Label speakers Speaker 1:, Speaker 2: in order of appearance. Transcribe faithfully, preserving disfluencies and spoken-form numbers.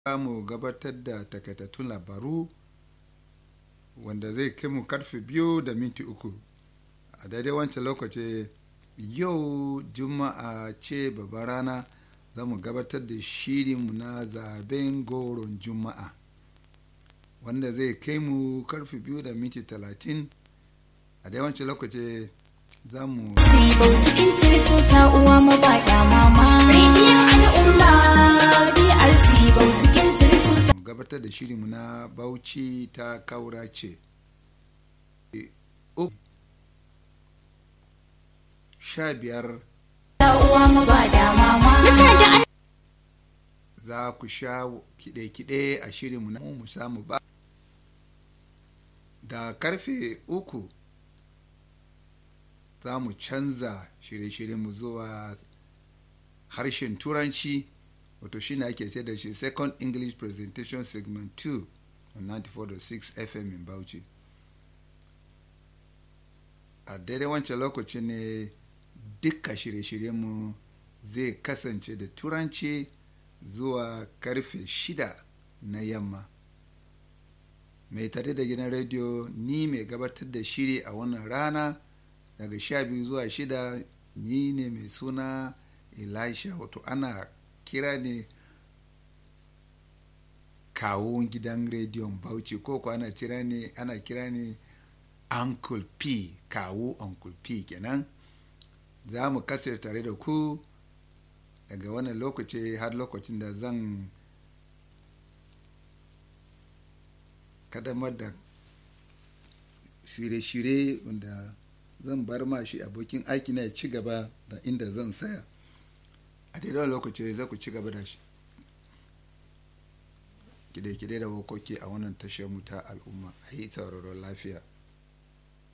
Speaker 1: za mu gabatar da takaitattun labaru wanda zai kai mu karfe biyu da minti uku a daidai wancan lokaci. Yau juma'a ce babbar rana, za mu gabatar da shirinmu na zaben goron juma'a wanda zai kai mu karfe biyu da minti talatin a daidai wancan lokaci. Za mu
Speaker 2: cikin cirto ta uwa mabaɗa mama rediyon al'umma B R C cikin cirto
Speaker 1: gabatar da shirinmu na Bauchi ta Kaura ce. Sha biyar
Speaker 2: ta uwa mabaɗa mama
Speaker 1: za ku sha kide-kide a shirinmu na mu samu ba. Da karfe uku za mu canza shirye-shiryenmu zuwa harshen turanci, wato shi ne ake sai da shi second English presentation segment two on ninety-four point six F M in Bauchi. A daidai wancan lokaci ne duka shirye-shiryenmu zai kasance da turanci zuwa karfe shida na yamma. Mai tare da gidan rediyo ni mai gabatar da shiri a wannan rana daga sha biyu zuwa shida, ni ne mai suna Elisha, wato ana kira ne kawun gidan rediyon Bauchi, ko ko ana kira ne ana kira ne Uncle P, kawu Uncle P kenan. Za mu kasance tare da ku daga wannan lokaci har lokacin da zan kadamar da shirye-shirye wanda zan bar ma shi abokin aiki na ya ci gaba da inda zan saya. A daidai lokaci za ku ci gaba da kide-kide da wakoki a wannan tashar mu ta al'umma. A yi sauraron lafiya.